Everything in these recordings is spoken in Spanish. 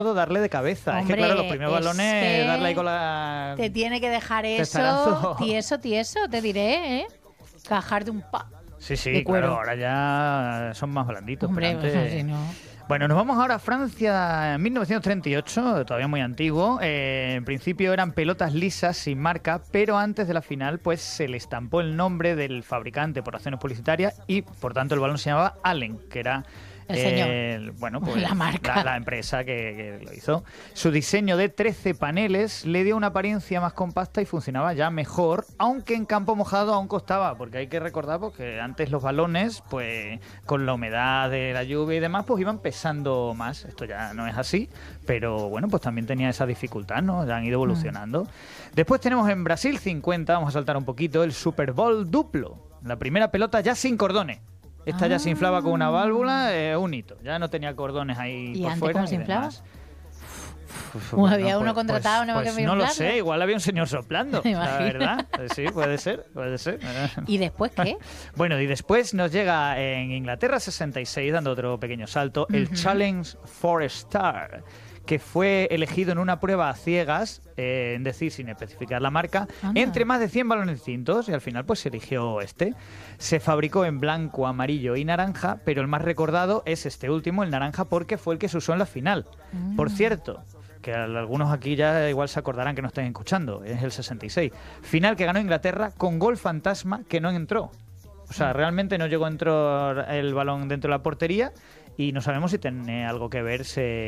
darle de cabeza. Hombre, es que claro, los primeros balones, darle ahí con la... Te tiene que dejar Testarazo. eso, tieso, te diré, ¿eh? Cajar de un pa. Sí, de cuero. claro, ahora ya son más blanditos. Hombre, pero antes... si no... Bueno, nos vamos ahora a Francia en 1938, todavía muy antiguo. En principio eran pelotas lisas sin marca, pero antes de la final pues se le estampó el nombre del fabricante por razones publicitarias y por tanto el balón se llamaba Allen, que era el señor. Bueno, pues la marca. La empresa que lo hizo. Su diseño de 13 paneles le dio una apariencia más compacta y funcionaba ya mejor, aunque en campo mojado aún costaba, porque hay que recordar que antes los balones, pues con la humedad de la lluvia y demás, pues iban pesando más. Esto ya no es así, pero bueno, pues también tenía esa dificultad, ¿no? Ya han ido evolucionando. Después tenemos en Brasil 50, vamos a saltar un poquito, el Super Bowl duplo. La primera pelota ya sin cordones. Esta ya se inflaba con una válvula, un hito. Ya no tenía cordones ahí ¿Y por antes fuera. cómo se inflaba? Bueno, ¿Había uno contratado? Pues no lo sé, igual había un señor soplando, la verdad. Sí, puede ser. ¿Y después qué? Bueno, y después nos llega en Inglaterra 66, dando otro pequeño salto, el Challenge 4-Star, que fue elegido en una prueba a ciegas, es decir, sin especificar la marca, entre más de 100 balones distintos, y al final pues se eligió este. Se fabricó en blanco, amarillo y naranja, pero el más recordado es este último, el naranja, porque fue el que se usó en la final. Por cierto, que algunos aquí ya igual se acordarán que no estén escuchando, es el 66. Final que ganó Inglaterra con gol fantasma que no entró. O sea, realmente no llegó a entrar el balón dentro de la portería y no sabemos si tiene algo que ver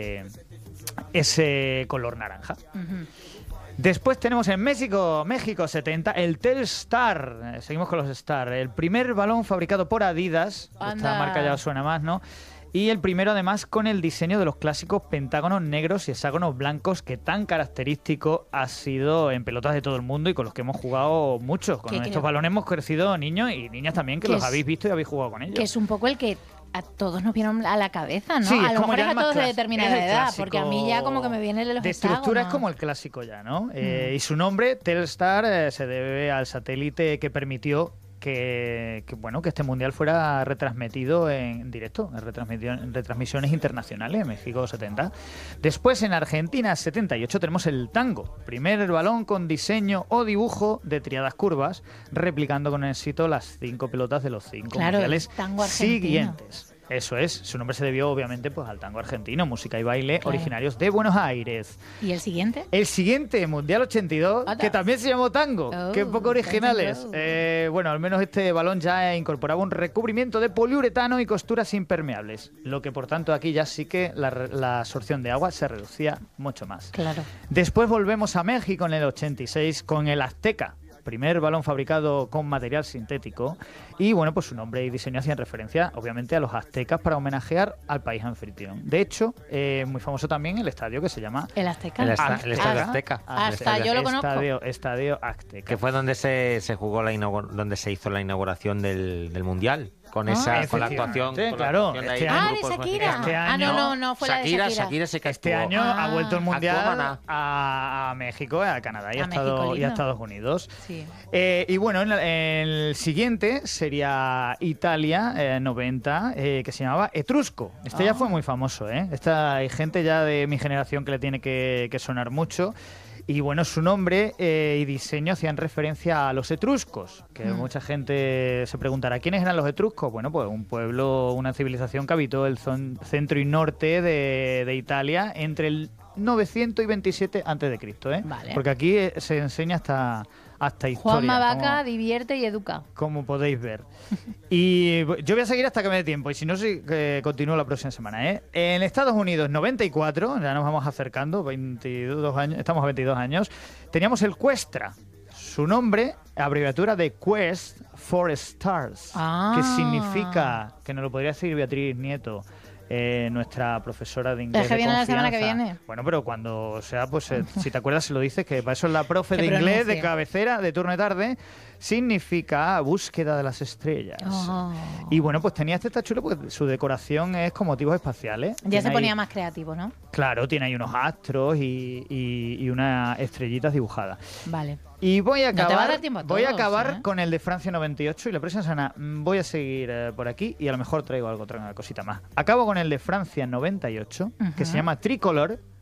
ese color naranja. Después tenemos en México 70, el Telstar. Seguimos con los Star. El primer balón fabricado por Adidas. Anda. Esta marca ya os suena más, ¿no? Y el primero, además, con el diseño de los clásicos pentágonos negros y hexágonos blancos, que tan característico ha sido en pelotas de todo el mundo y con los que hemos jugado muchos. Con estos balones hemos crecido niños y niñas también, que los habéis visto y habéis jugado con ellos. Que es un poco el que a todos nos vieron a la cabeza, ¿no? Sí, a lo mejor es a todos de determinada edad, clásico, porque a mí ya como que me viene de los de estructura hexágonos. es como el clásico ya, ¿no? Y su nombre, Telstar, se debe al satélite que permitió que este mundial fuera retransmitido en directo, en retransmisiones internacionales, en México 70. Después en Argentina 78 tenemos el tango, primer balón con diseño o dibujo de triadas curvas, replicando con éxito las 5 pelotas de los 5 mundiales siguientes. Eso es, su nombre se debió obviamente pues al tango argentino, música y baile originarios de Buenos Aires. ¿Y el siguiente? El siguiente, Mundial 82, que también se llamó tango, que poco originales. Bueno, al menos este balón ya incorporaba un recubrimiento de poliuretano y costuras impermeables, lo que por tanto aquí ya sí que la absorción de agua se reducía mucho más. Claro. Después volvemos a México en el 86 con el Azteca. Primer balón fabricado con material sintético y bueno, pues su nombre y diseño hacían referencia obviamente a los aztecas para homenajear al país anfitrión. De hecho, muy famoso también el estadio que se llama ¿El Azteca? El estadio Azteca. Hasta yo lo conozco. Estadio Azteca. Que fue donde se jugó donde se hizo la inauguración del Mundial. Con la actuación. Claro. De Shakira. No, fue Shakira, la de Shakira. Shakira se Este año ha vuelto el Mundial a México, a Canadá y a Estados Unidos. Sí. Y bueno, el siguiente sería Italia 90, que se llamaba Etrusco. Este ya fue muy famoso, ¿eh? Hay gente ya de mi generación que le tiene que sonar mucho. Y bueno, su nombre y diseño hacían referencia a los etruscos, que mucha gente se preguntará, ¿quiénes eran los etruscos? Bueno, pues un pueblo, una civilización que habitó el centro y norte de Italia entre el 927 a.C., ¿eh? Vale. Porque aquí se enseña hasta historia. Juan Mavaca divierte y educa. Como podéis ver. Y yo voy a seguir hasta que me dé tiempo, y si no, continúo la próxima semana, ¿eh? En Estados Unidos, 94, ya nos vamos acercando, 22 años, estamos a 22 años, teníamos el Questra. Su nombre, abreviatura de Quest for Stars, que significa, que nos lo podría decir Beatriz Nieto, nuestra profesora de inglés. Es que viene la semana que viene. Bueno, pero cuando sea, pues si te acuerdas se lo dices, que para eso es la profe de inglés de cabecera, de turno de tarde. Significa búsqueda de las estrellas. Y bueno, pues tenía este tachuelo porque su decoración es con motivos espaciales. Ya se ponía más creativo, ¿no? Claro, tiene ahí unos astros y unas estrellitas dibujadas. Vale. Y voy a acabar, no te va a dar tiempo a todos, con el de Francia 98 y la próxima semana voy a seguir por aquí y a lo mejor traigo otra cosita más. Acabo con el de Francia 98, que se llama Tricolor.